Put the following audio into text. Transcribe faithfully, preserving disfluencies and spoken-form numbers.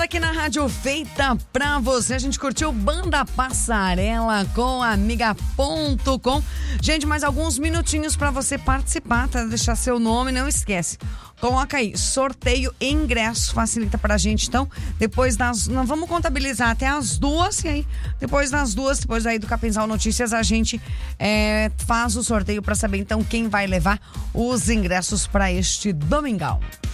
aqui na Rádio Feita pra você. A gente curtiu Banda Passarela com amiga ponto com. Gente, mais alguns minutinhos pra você participar, tá? Deixar seu nome, não esquece. Coloca aí, sorteio e ingresso, facilita pra gente. Então, depois das... Nós vamos contabilizar até as duas, e aí, depois das duas, depois aí do Capinzal Notícias, a gente é, faz o sorteio pra saber, então, quem vai levar os ingressos pra este domingão.